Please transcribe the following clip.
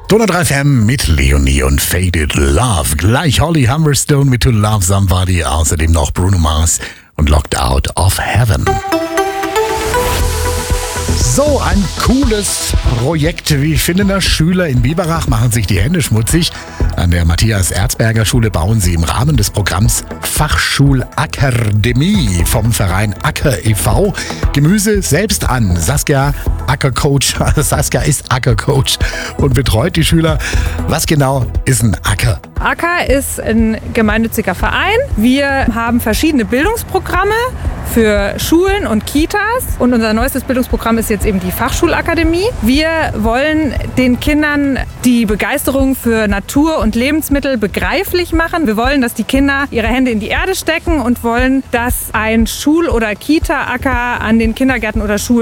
Donau 3 FM mit Leonie und Faded Love. Gleich Holly Humberstone mit To Love Somebody. Außerdem noch Bruno Mars und Locked Out of Heaven. So ein cooles Projekt, wie ich finde. Schüler in Biberach machen sich die Hände schmutzig. An der Matthias-Erzberger-Schule bauen sie im Rahmen des Programms Fachschulakademie vom Verein Acker e.V. Gemüse selbst an. Saskia ist Ackercoach und betreut die Schüler. Was genau ist ein Acker? Acker ist ein gemeinnütziger Verein. Wir haben verschiedene Bildungsprogramme für Schulen und Kitas. Und unser neuestes Bildungsprogramm ist jetzt eben die Fachschulakademie. Wir wollen den Kindern die Begeisterung für Natur und Lebensmittel begreiflich machen. Wir wollen, dass die Kinder ihre Hände in die Erde stecken und wollen, dass ein Schul- oder Kita-Acker an den Kindergärten oder Schulen